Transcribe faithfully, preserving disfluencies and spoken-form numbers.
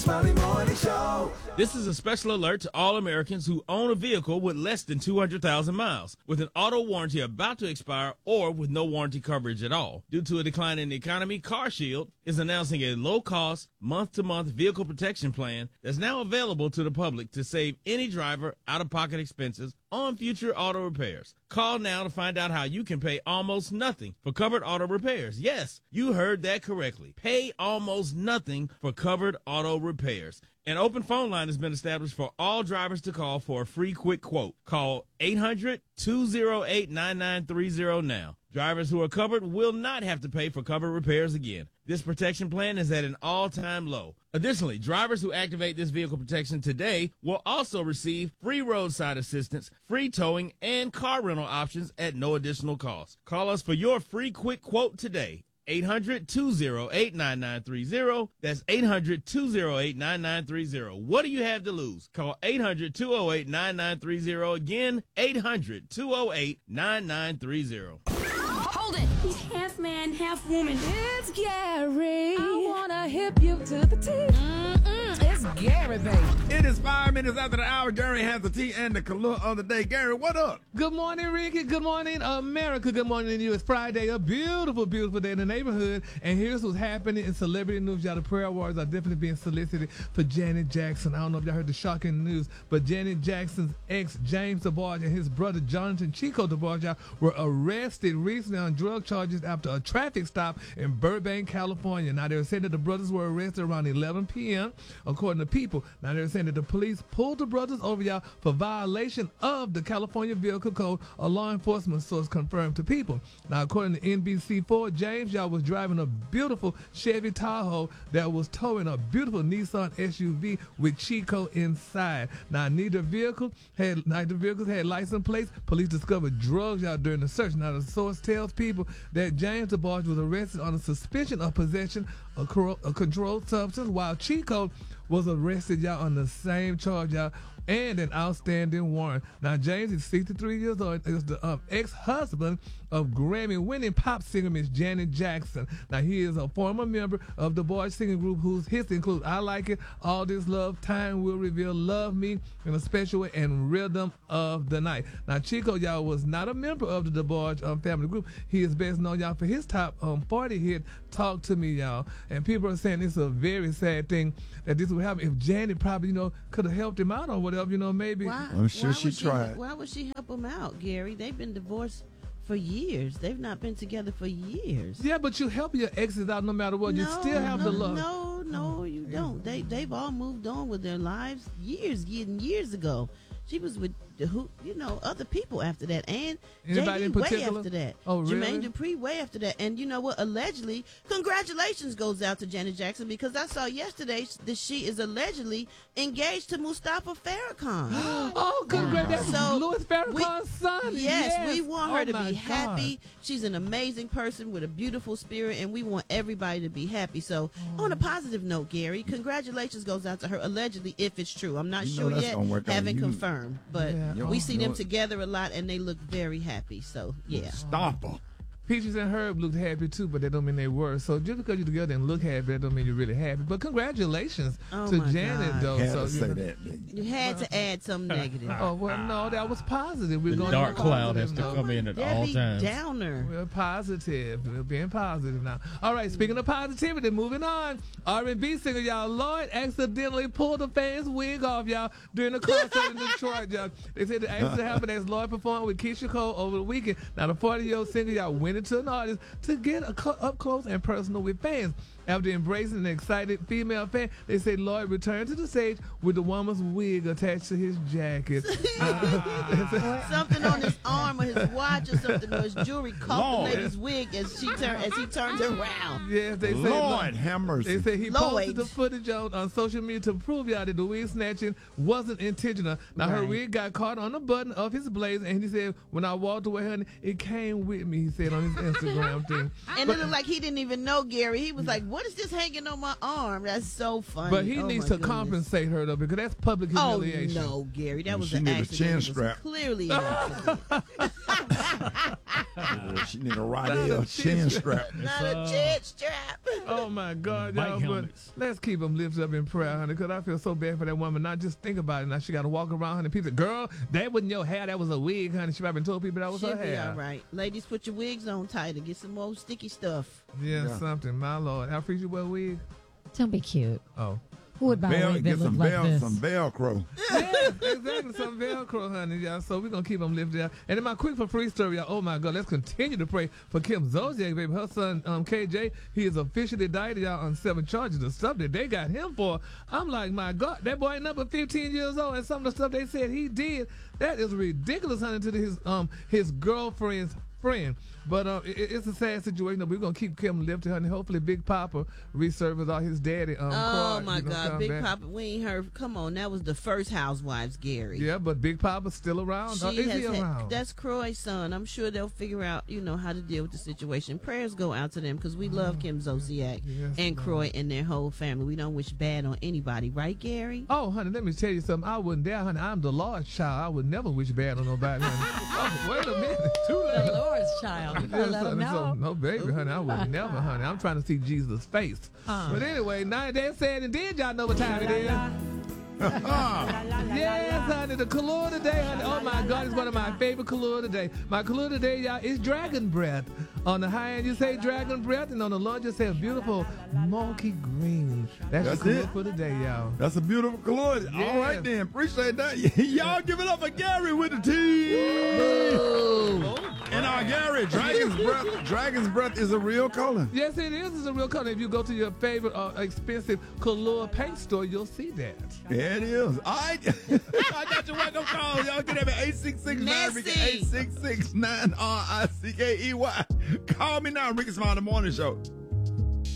Smiley Morning Show. This is a special alert to all Americans who own a vehicle with less than two hundred thousand miles, with an auto warranty about to expire or with no warranty coverage at all. Due to a decline in the economy, CarShield is announcing a low-cost, month-to-month vehicle protection plan that's now available to the public to save any driver out-of-pocket expenses on future auto repairs. Call now to find out how you can pay almost nothing for covered auto repairs. Yes, you heard that correctly. Pay almost nothing for covered auto repairs. An open phone line has been established for all drivers to call for a free quick quote. Call eight hundred, two oh eight, nine nine three oh now. Drivers who are covered will not have to pay for covered repairs again. This protection plan is at an all-time low. Additionally, drivers who activate this vehicle protection today will also receive free roadside assistance, free towing, and car rental options at no additional cost. Call us for your free quick quote today. eight hundred, two oh eight, nine nine three oh. That's eight hundred, two oh eight, nine nine three oh. What do you have to lose? Call eight hundred, two oh eight, nine nine three oh. Again, eight hundred, two oh eight, nine nine three oh. Hold it! He's half man, half woman. It's Gary. I wanna hip you to the T. Mm-mm, it's Gary, baby. It is five minutes after the hour. Gary has the tea and the color of the day. Gary, what up? Good morning, Ricky. Good morning, America. Good morning to you. It's Friday, a beautiful, beautiful day in the neighborhood. And here's what's happening in celebrity news. Y'all, the prayer awards are definitely being solicited for Janet Jackson. I don't know if y'all heard the shocking news, but Janet Jackson's ex, James DeBarge, and his brother, Jonathan Chico DeBarge, y'all, were arrested recently on drug charges after a traffic stop in Burbank, California. Now, they were saying that the brothers were arrested around eleven p.m., according to People. Now, they were saying that the police pulled the brothers over, y'all, for violation of the California Vehicle Code, a law enforcement source confirmed to People. Now, according to N B C four, James, y'all, was driving a beautiful Chevy Tahoe that was towing a beautiful Nissan S U V with Chico inside. Now, neither vehicle had, neither vehicles had license plates. Police discovered drugs, y'all, during the search. Now, the source tells People that James DeBarge was arrested on a suspicion of possession of a controlled substance, while Chico was arrested, y'all, on the same charge, y'all, and an outstanding warrant. Now, James is sixty-three years old, is the um, ex-husband of Grammy-winning pop singer Miss Janet Jackson. Now, he is a former member of the boy singing group whose hits include I Like It, All This Love, Time Will Reveal, Love Me in a Special Way, and Rhythm of the Night. Now, Chico, y'all, was not a member of the DeBarge um, family group. He is best known, y'all, for his top um, forty hit, Talk to Me, y'all. And people are saying it's a very sad thing that this would happen. If Janet probably, you know, could have helped him out or whatever, you know, maybe. Why, I'm sure why she she, tried. Why would she help him out, Gary? They've been divorced for years. They've not been together for years. Yeah, but you help your exes out no matter what. No, you still have no, the love. No, no, you don't. They they've all moved on with their lives years, years, years ago. She was with who, you know, other people after that, and Anybody J D in way particular? after that. Oh, really? Jermaine Dupri way after that, and you know what? Allegedly, congratulations goes out to Janet Jackson because I saw yesterday that she is allegedly engaged to Mustafa Farrakhan. Oh, congrats! That's So, Louis Farrakhan's we- son. Yes, we want her Oh, to my be God. happy. She's an amazing person with a beautiful spirit, and we want everybody to be happy. So, on a positive note, Gary, congratulations goes out to her, allegedly, if it's true. I'm not You know sure that's yet, gonna work on haven't you. confirmed, but Yeah. we Oh, see you know them what? together a lot, and they look very happy. So, yeah. Stop her. Peaches and Herb looked happy too, but that don't mean they were. So just because you're together and look happy, that don't mean you're really happy. But congratulations Oh, to my Janet, God. though. Had so to you say know- that. didn't you? You had to add something negative. Oh well, no, that was positive. We're The going dark cloud has to positive come note. in at all Debbie times. Downer. We're positive. We're being positive now. All right, speaking of positivity, moving on. R and B singer, y'all, Lloyd accidentally pulled the fan's wig off, y'all, during the concert in Detroit, y'all. They said the accident happened as Lloyd performed with Keisha Cole over the weekend. Now, the forty-year-old singer, y'all, went into an artist to get a cl- up close and personal with fans. After embracing an excited female fan, they say Lloyd returned to the stage with the woman's wig attached to his jacket. Something on his arm or his watch or something, or his jewelry caught Lord. the lady's wig as she turned as he turned around. Yes, they say Lord have mercy. They say he Lloyd. posted the footage on, on social media to prove y'all that the wig snatching wasn't intentional. Now her Right. wig got caught on the button of his blazer, and he said, "When I walked away, honey, it came with me." He said on his Instagram thing. And it looked like he didn't even know Gary. He was like, "What is this hanging on my arm?" That's so funny. But he Oh, needs my to goodness. compensate her though, because that's public Oh humiliation. no, Gary, that was She an need a accident. chin It was strap. clearly an accident. Uh, she need a Not Rydell a chin chin strap. Not a chin strap. Oh my God, Bike y'all! But helmets. let's keep them lifted up in prayer, honey, because I feel so bad for that woman. Not just think about it. Now she got to walk around, honey. People, girl, that wasn't your hair. That was a wig, honey. She probably told people that was She'll her be hair. all right. Ladies, put your wigs on tighter. Get some more sticky stuff. Yeah, Yeah. something. My Lord, how free you wear a wig? Don't be cute. Oh. Who would buy a Bell, wig that get some, looked like bell, this? some Velcro. Yeah, exactly. Some Velcro, honey, y'all. So we're going to keep them lifted up. And in my quick for free story, y'all, oh my God, let's continue to pray for Kim Zolciak, baby. Her son, um, K J, he is officially indicted, y'all, on seven charges of stuff that they got him for. I'm like, my God, that boy ain't number fifteen years old, and some of the stuff they said he did, that is ridiculous, honey, to his, um, his girlfriend's friend. But uh, it, it's a sad situation. We're going to keep Kim lifted, honey. Hopefully Big Papa resurfaces all his daddy. Um, Oh Croy. my He gonna God, come Big back. Papa, we ain't heard. Come on, that was the first Housewives, Gary. Yeah, but Big Papa's still around. She Uh, is has he had- around? that's Croy's son. I'm sure they'll figure out, you know, how to deal with the situation. Prayers go out to them because we love Kim Zolciak Yes, and Lord. Croy and their whole family. We don't wish bad on anybody, right, Gary? Oh, honey, let me tell you something. I wouldn't dare, honey. I'm the Lord's child. I would never wish bad on nobody, honey. Oh, wait a minute. Too The late. Lord's child. You better Yes, let him honey, so- know. no, baby, honey. I would never, honey. I'm trying to see Jesus' face. Uh. But anyway, now that said and did, y'all know what time it is. Yes, honey, the color today, honey. Oh my God, it's one of my favorite color today. My color today, y'all, is dragon breath. On the high end, you say dragon breath, and on the low, just say a beautiful monkey green. That's, That's the color it. for today, y'all. That's a beautiful color. Yeah. All right then, appreciate that. Y'all give it up for Gary with the T. And our Gary, Dragon's Breath. Dragon's Breath is a real color. Yes, it is. It's a real color. If you go to your favorite uh, expensive color paint store, you'll see that. Yeah, it is. All right. I got your wake up call. Y'all get at eight six six nine Ricky, Messy. eight six six nine R I C K E Y. Call me now, Ricky Smiley Morning Show.